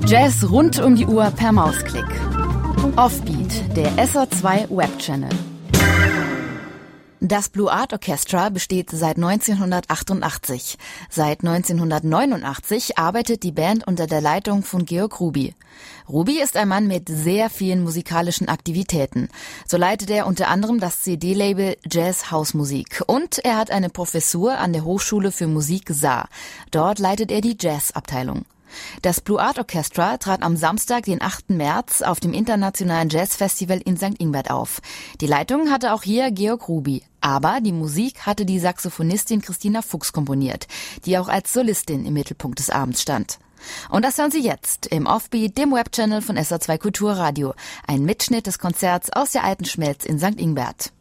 Jazz rund um die Uhr per Mausklick. Offbeat, der SO2 Webchannel. Das Blue Art Orchestra besteht seit 1988. Seit 1989 arbeitet die Band unter der Leitung von Georg Ruby. Ruby ist ein Mann mit sehr vielen musikalischen Aktivitäten. So leitet er unter anderem das CD-Label Jazz House Musik und er hat eine Professur an der Hochschule für Musik Saar. Dort leitet er die Jazzabteilung. Das Blue Art Orchestra trat am Samstag, den 8. März, auf dem Internationalen Jazzfestival in St. Ingbert auf. Die Leitung hatte auch hier Georg Ruby. Aber die Musik hatte die Saxophonistin Christina Fuchs komponiert, die auch als Solistin im Mittelpunkt des Abends stand. Und das hören Sie jetzt im Offbeat, dem Webchannel von SR2 Kulturradio. Ein Mitschnitt des Konzerts aus der Alten Schmelz in St. Ingbert.